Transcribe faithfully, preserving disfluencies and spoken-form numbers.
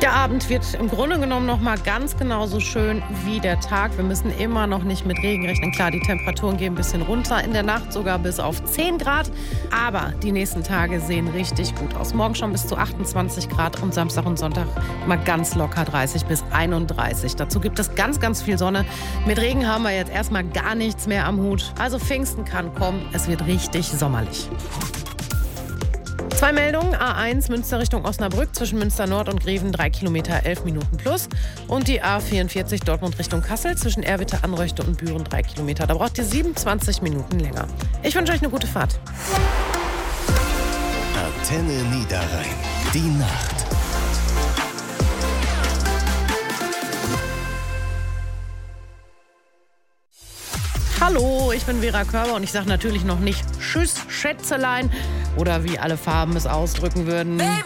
Der Abend wird im Grunde genommen noch mal ganz genauso schön wie der Tag. Wir müssen immer noch nicht mit Regen rechnen. Klar, die Temperaturen gehen ein bisschen runter, in der Nacht sogar bis auf zehn Grad. Aber die nächsten Tage sehen richtig gut aus. Morgen schon bis zu achtundzwanzig Grad und Samstag und Sonntag mal ganz locker dreißig bis einunddreißig. Dazu gibt es ganz, ganz viel Sonne. Mit Regen haben wir jetzt erstmal gar nichts mehr am Hut. Also Pfingsten kann kommen. Es wird richtig sommerlich. Zwei Meldungen. A eins Münster Richtung Osnabrück zwischen Münster Nord und Greven drei Kilometer, elf Minuten plus. Und die A vierundvierzig Dortmund Richtung Kassel zwischen Erwitte, Anröchte und Büren drei Kilometer. Da braucht ihr siebenundzwanzig Minuten länger. Ich wünsche euch eine gute Fahrt. Antenne Niederrhein. Die Nacht. Hallo, ich bin Vera Körber und ich sage natürlich noch nicht Tschüss, Schätzelein oder wie alle Farben es ausdrücken würden.